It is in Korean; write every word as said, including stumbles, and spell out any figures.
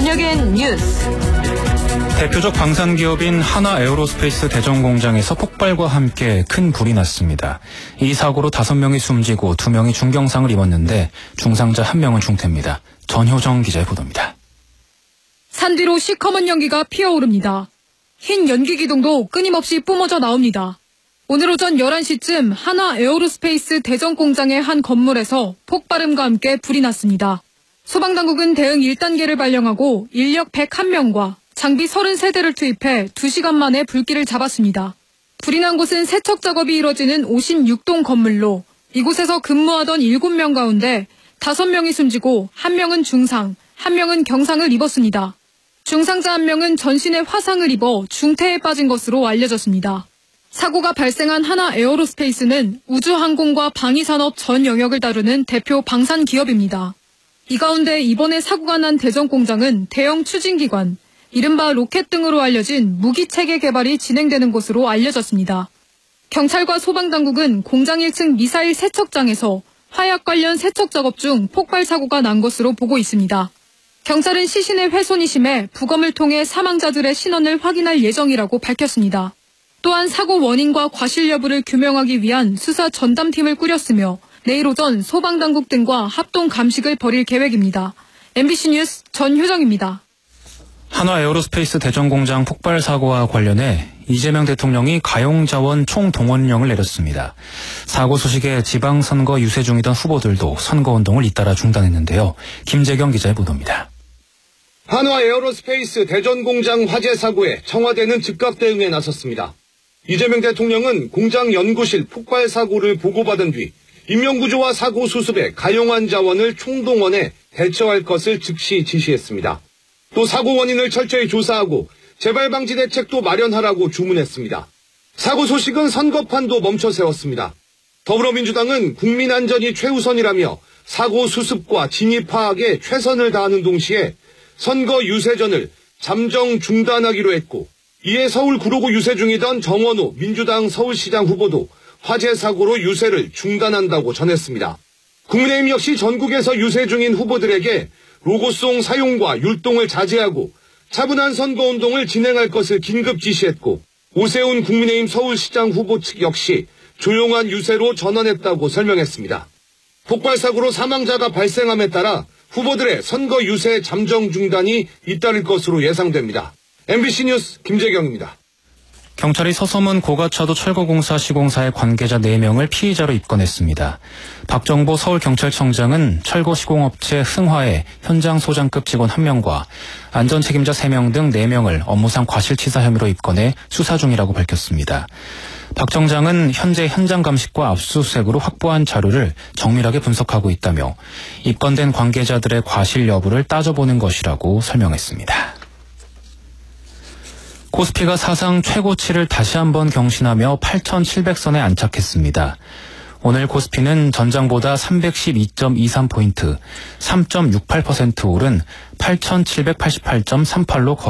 저녁엔 뉴스. 대표적 방산기업인 하나에어로스페이스 대전공장에서 폭발과 함께 큰 불이 났습니다. 이 사고로 다섯 명이 숨지고 두 명이 중경상을 입었는데 중상자 한 명은 중태입니다. 전효정 기자의 보도입니다. 산 뒤로 시커먼 연기가 피어오릅니다. 흰 연기 기둥도 끊임없이 뿜어져 나옵니다. 오늘 오전 열한 시쯤 하나에어로스페이스 대전공장의 한 건물에서 폭발음과 함께 불이 났습니다. 소방당국은 대응 일 단계를 발령하고 인력 백일 명과 장비 서른세 대를 투입해 두 시간 만에 불길을 잡았습니다. 불이 난 곳은 세척 작업이 이뤄지는 오십육 동 건물로 이곳에서 근무하던 일곱 명 가운데 다섯 명이 숨지고 한 명은 중상, 한 명은 경상을 입었습니다. 중상자 한 명은 전신에 화상을 입어 중태에 빠진 것으로 알려졌습니다. 사고가 발생한 하나에어로스페이스는 우주항공과 방위산업 전 영역을 다루는 대표 방산 기업입니다. 이 가운데 이번에 사고가 난 대전공장은 대형 추진기관, 이른바 로켓 등으로 알려진 무기체계 개발이 진행되는 곳으로 알려졌습니다. 경찰과 소방당국은 공장 일 층 미사일 세척장에서 화약 관련 세척 작업 중 폭발 사고가 난 것으로 보고 있습니다. 경찰은 시신의 훼손이 심해 부검을 통해 사망자들의 신원을 확인할 예정이라고 밝혔습니다. 또한 사고 원인과 과실 여부를 규명하기 위한 수사 전담팀을 꾸렸으며 내일 오전 소방당국 등과 합동 감식을 벌일 계획입니다. 엠비씨 뉴스 전효정입니다. 하나에어로스페이스 대전공장 폭발 사고와 관련해 이재명 대통령이 가용자원 총동원령을 내렸습니다. 사고 소식에 지방선거 유세 중이던 후보들도 선거운동을 잇따라 중단했는데요. 김재경 기자의 보도입니다. 하나에어로스페이스 대전공장 화재 사고에 청와대는 즉각 대응에 나섰습니다. 이재명 대통령은 공장 연구실 폭발 사고를 보고받은 뒤 인명구조와 사고 수습에 가용한 자원을 총동원해 대처할 것을 즉시 지시했습니다. 또 사고 원인을 철저히 조사하고 재발 방지 대책도 마련하라고 주문했습니다. 사고 소식은 선거판도 멈춰 세웠습니다. 더불어민주당은 국민 안전이 최우선이라며 사고 수습과 진위 파악에 최선을 다하는 동시에 선거 유세전을 잠정 중단하기로 했고, 이에 서울 구로구 유세 중이던 정원호 민주당 서울시장 후보도 화재 사고로 유세를 중단한다고 전했습니다. 국민의힘 역시 전국에서 유세 중인 후보들에게 로고송 사용과 율동을 자제하고 차분한 선거운동을 진행할 것을 긴급 지시했고, 오세훈 국민의힘 서울시장 후보 측 역시 조용한 유세로 전환했다고 설명했습니다. 폭발 사고로 사망자가 발생함에 따라 후보들의 선거 유세 잠정 중단이 잇따를 것으로 예상됩니다. 엠비씨 뉴스 김재경입니다. 경찰이 서서문 고가차도 철거공사 시공사의 관계자 네 명을 피의자로 입건했습니다. 박정보 서울경찰청장은 철거 시공업체 흥화의 현장 소장급 직원 한 명과 안전책임자 세 명 등 네 명을 업무상 과실치사 혐의로 입건해 수사 중이라고 밝혔습니다. 박 청장은 현재 현장 감식과 압수수색으로 확보한 자료를 정밀하게 분석하고 있다며 입건된 관계자들의 과실 여부를 따져보는 것이라고 설명했습니다. 코스피가 사상 최고치를 다시 한번 경신하며 팔천칠백 선에 안착했습니다. 오늘 코스피는 전장보다 삼백십이 점 이삼 포인트, 삼 점 육팔 퍼센트 오른 팔천칠백팔십팔 점 삼팔로